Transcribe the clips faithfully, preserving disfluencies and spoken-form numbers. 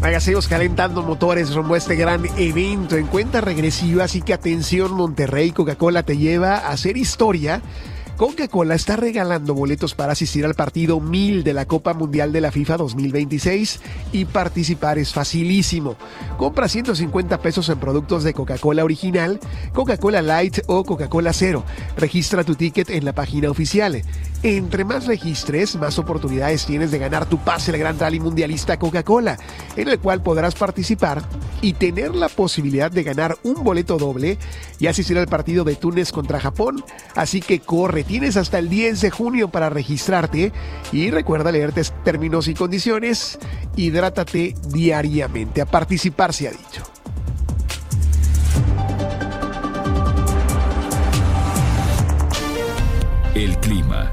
Vaya, seguimos calentando motores rumbo a este gran evento en cuenta regresiva, así que atención Monterrey, Coca-Cola te lleva a hacer historia. Coca-Cola está regalando boletos para asistir al partido mil de la Copa Mundial de la FIFA dos mil veintiséis y participar es facilísimo. Compra ciento cincuenta pesos en productos de Coca-Cola original, Coca-Cola Light o Coca-Cola Cero. Registra tu ticket en la página oficial. Entre más registres, más oportunidades tienes de ganar tu pase al Gran Rally Mundialista Coca-Cola, en el cual podrás participar y tener la posibilidad de ganar un boleto doble y asistir al partido de Túnez contra Japón. Así que corre, tienes hasta el diez de junio para registrarte y recuerda leerte términos y condiciones. Hidrátate diariamente. A participar se ha dicho. El clima.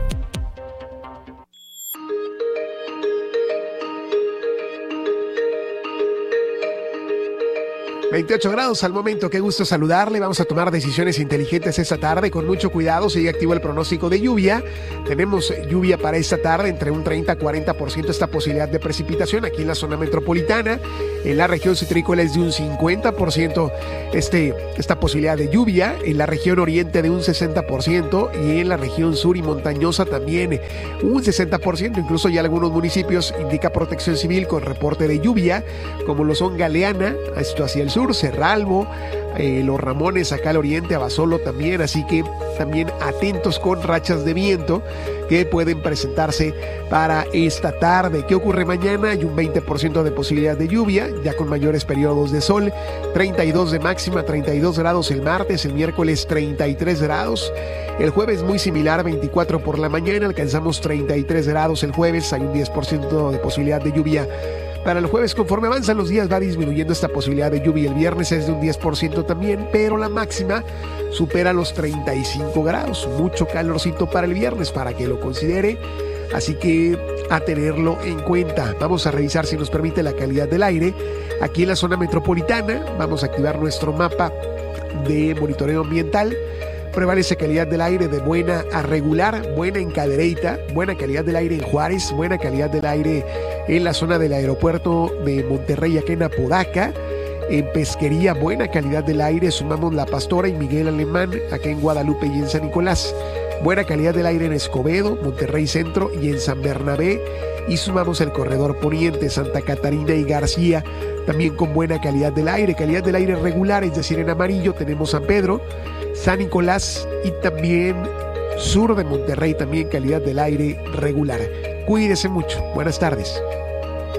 veintiocho grados al momento, qué gusto saludarle. Vamos a tomar decisiones inteligentes esta tarde con mucho cuidado. Sigue activo el pronóstico de lluvia. Tenemos lluvia para esta tarde entre un treinta a cuarenta por ciento esta posibilidad de precipitación aquí en la zona metropolitana. En la región citrícola es de un cincuenta por ciento este, esta posibilidad de lluvia. En la región oriente de un sesenta por ciento y en la región sur y montañosa también un sesenta por ciento. Incluso ya algunos municipios indica Protección Civil con reporte de lluvia, como lo son Galeana, esto hacia el sur, Cerralbo, eh, Los Ramones acá al oriente, Abasolo también, así que también atentos con rachas de viento que pueden presentarse para esta tarde. ¿Qué ocurre mañana? Hay un veinte por ciento de posibilidad de lluvia, ya con mayores periodos de sol, treinta y dos de máxima, treinta y dos grados el martes, el miércoles treinta y tres grados, el jueves muy similar, veinticuatro por la mañana, alcanzamos treinta y tres grados el jueves, hay un diez por ciento de posibilidad de lluvia. Para el jueves, conforme avanzan los días, va disminuyendo esta posibilidad de lluvia. El viernes es de un diez por ciento también, pero la máxima supera los treinta y cinco grados. Mucho calorcito para el viernes, para que lo considere. Así que a tenerlo en cuenta. Vamos a revisar, si nos permite, la calidad del aire. Aquí en la zona metropolitana vamos a activar nuestro mapa de monitoreo ambiental. Prevalece calidad del aire de buena a regular, buena en Cadereyta, buena calidad del aire en Juárez, buena calidad del aire en la zona del aeropuerto de Monterrey, acá en Apodaca. En Pesquería, buena calidad del aire, sumamos La Pastora y Miguel Alemán, acá en Guadalupe y en San Nicolás. Buena calidad del aire en Escobedo, Monterrey Centro y en San Bernabé. Y sumamos el corredor poniente, Santa Catarina y García, también con buena calidad del aire. Calidad del aire regular, es decir, en amarillo tenemos San Pedro, San Nicolás y también sur de Monterrey, también calidad del aire regular. Cuídese mucho. Buenas tardes.